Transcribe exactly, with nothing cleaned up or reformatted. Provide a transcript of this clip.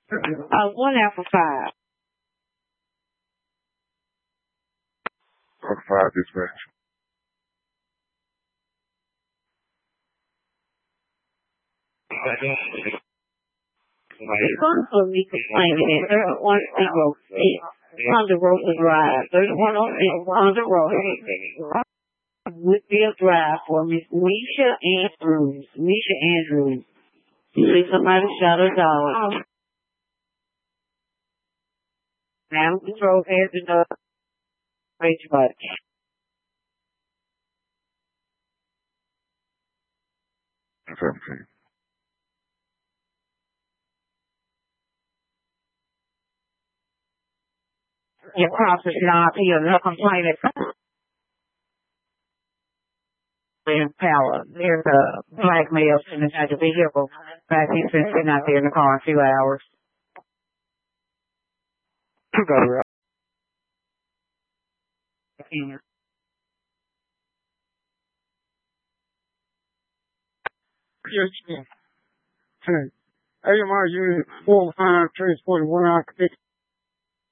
Uh, one Alpha five. Alpha five dispatch. It's going to be complaining. There's one on the road to drive. There's one on the road. Whitfield Drive for Miss Misha Andrews. Misha Andrews. You see somebody shot her dog. Now control has enough. Very much. seventeen. Your cops is not here. They're complaining. In power. There's a black male sitting inside the vehicle. Back he's been sitting out there in the car a few hours. Two dollar. Yeah. Yes, hey, A M R unit four five transporting one occupant